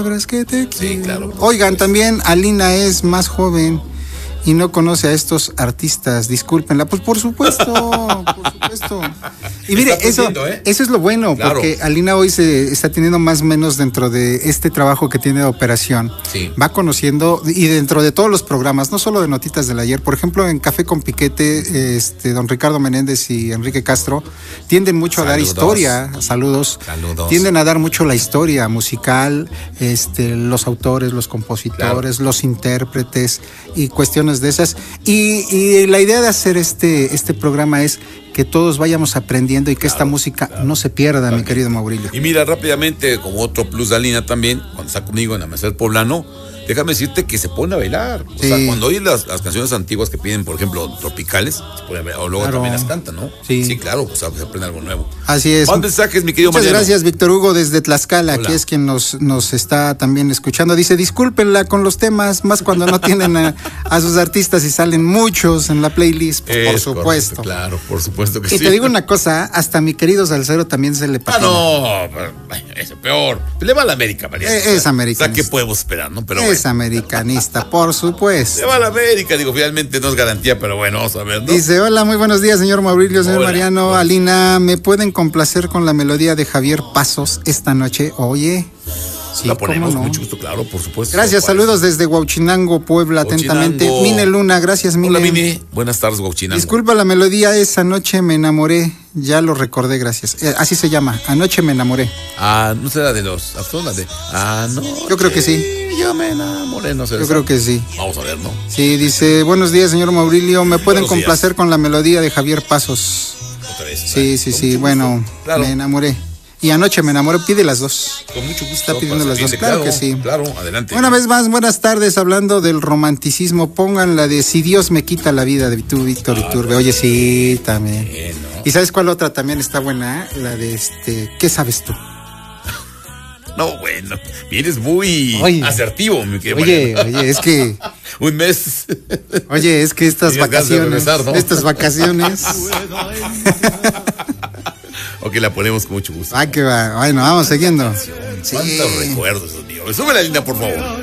Que te Sí, claro. Oigan, también Alina es más joven y no conoce a estos artistas, discúlpenla. Pues por supuesto, por supuesto. Y mire, eso es lo bueno, claro. Porque Alina hoy se está teniendo más o menos dentro de este trabajo que tiene de operación. Sí. Va conociendo, y dentro de todos los programas, no solo de Notitas del Ayer, por ejemplo, en Café con Piquete, don Ricardo Menéndez y Enrique Castro tienden mucho a dar historia. Saludos. Tienden a dar mucho la historia musical, los autores, los compositores, claro, los intérpretes y cuestiones de esas, y la idea de hacer este programa es que todos vayamos aprendiendo y que esta música no se pierda, mi querido Maurilio. Y mira, rápidamente, como otro plus de Alina también, cuando está conmigo en Amanecer Poblano, déjame decirte que se pone a bailar. O sea, cuando oyes las canciones antiguas que piden, por ejemplo, tropicales, se pone a bailar, o luego también las cantan, ¿no? Sí, claro, pues se aprende algo nuevo. Así es. Más mensajes, mi querido Muchas Mariano. gracias, Víctor Hugo, desde Tlaxcala. Hola. Que es quien nos está también escuchando. Dice, discúlpenla con los temas, más cuando no tienen a sus artistas y salen muchos en la playlist, por supuesto. Correcto, claro, por supuesto que sí. Y te digo una cosa, hasta mi querido Salcero también se le patina. Es peor. Le va a la América, Mariano. Es americanista. O sea, ¿qué podemos esperar, no? Pero es americanista, por supuesto. Le va a la América, digo, finalmente no es garantía, pero bueno, vamos a ver, ¿no? Dice, hola, muy buenos días, señor Maurilio, señor Mariano. Hola. Alina, ¿me pueden complacer con la melodía de Javier Pasos esta noche? Oye. Sí, la ponemos con mucho gusto, claro, por supuesto. Gracias, saludos desde Huauchinango, Puebla, atentamente. Mine Luna, gracias, Mine. Hola, Mine. Buenas tardes, Huauchinango. Disculpa la melodía, esa noche me enamoré, ya lo recordé, gracias. Así se llama, Anoche me enamoré. ¿No será de los Absonas de Anoche? Yo creo que sí. Yo me enamoré, no sé. Yo creo que sí. Vamos a ver, ¿no? Sí, dice, buenos días, señor Maurilio, ¿me pueden complacer con la melodía de Javier Pasos? Otra vez. Sí, bueno, claro. Me enamoré. Y Anoche me enamoré, pide las dos. Con mucho gusto. Está pidiendo las dos, claro que sí. Claro, adelante. Una vez más, buenas tardes, hablando del romanticismo, pongan la de Si Dios me quita la vida de Víctor Iturbe. Oye, sí, también. ¿No? ¿Y sabes cuál otra también está buena? La de ¿qué sabes tú? No, bueno, vienes muy asertivo, mi querido. Oye, es que... Un mes. Oye, es que estas vacaciones, ¿no? Ok, la ponemos con mucho gusto. Que va. Bueno, vamos siguiendo. ¿Cuántos recuerdos, Dios mío? Sube la línea, por favor.